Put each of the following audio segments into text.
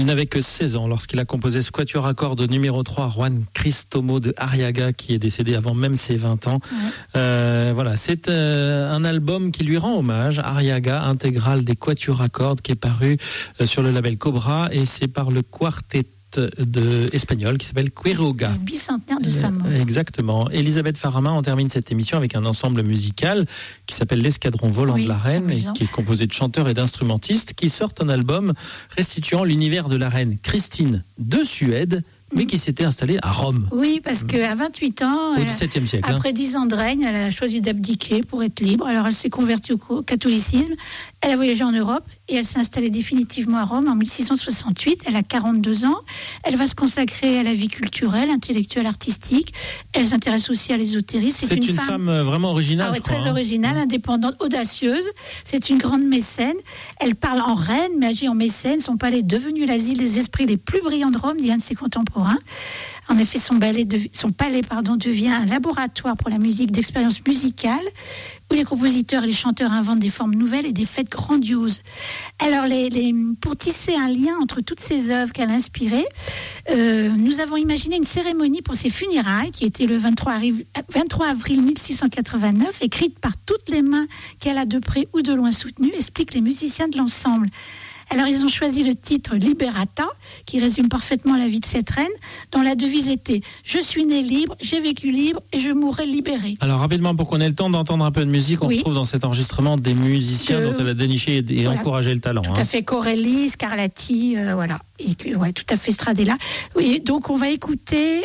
n'avait que 16 ans lorsqu'il a composé ce quatuor à cordes numéro 3, Juan Cristomo de Arriaga, qui est décédé avant même ses 20 ans. Voilà, c'est un album qui lui rend hommage, Arriaga, intégrale des quatuors à cordes, qui est paru sur le label Cobra, et c'est par le quartet espagnol qui s'appelle Quiroga. Le bicentenaire de sa mort. Exactement. Elisabeth Farama, on termine cette émission avec un ensemble musical qui s'appelle l'Escadron Volant de la Reine, et qui est composé de chanteurs et d'instrumentistes qui sortent un album restituant l'univers de la reine Christine de Suède, mais qui s'était installée à Rome. Oui, parce qu'à 28 ans, au XVIIe siècle, après 10 ans de règne, elle a choisi d'abdiquer pour être libre. Alors elle s'est convertie au catholicisme, elle a voyagé en Europe et elle s'est installée définitivement à Rome en 1668. Elle a 42 ans. Elle va se consacrer à la vie culturelle, intellectuelle, artistique. Elle s'intéresse aussi à l'ésotérisme. C'est une femme vraiment originale, je crois. Très originale, indépendante, audacieuse. C'est une grande mécène. Elle parle en reine, mais agit en mécène. Son palais est devenu l'asile des esprits les plus brillants de Rome, dit un de ses contemporains. En effet, son palais devient un laboratoire pour la musique d'expérience musicale, où les compositeurs et les chanteurs inventent des formes nouvelles et des fêtes grandioses. Alors, pour tisser un lien entre toutes ces œuvres qu'elle a inspirées, nous avons imaginé une cérémonie pour ses funérailles, qui était le 23 avril 1689, écrite par toutes les mains qu'elle a de près ou de loin soutenues, expliquent les musiciens de l'ensemble. Alors, ils ont choisi le titre Liberata, qui résume parfaitement la vie de cette reine, dont la devise était « Je suis née libre, j'ai vécu libre et je mourrai libérée ». Alors, rapidement, pour qu'on ait le temps d'entendre un peu de musique, on retrouve dans cet enregistrement des musiciens dont elle a déniché et encouragé le talent. Tout à fait, Corelli, Scarlatti, voilà. Et tout à fait, Stradella. Oui, donc on va écouter...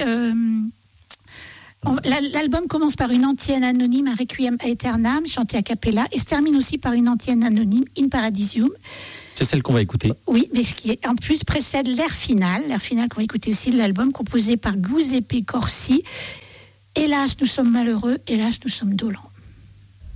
L'album commence par une antienne anonyme, un requiem aeternam, chanté a cappella, et se termine aussi par une antienne anonyme, In Paradisium. C'est celle qu'on va écouter. Oui, mais ce qui en plus précède l'air final qu'on va écouter aussi de l'album, composé par Giuseppe Corsi. Hélas, nous sommes malheureux, hélas, nous sommes dolents.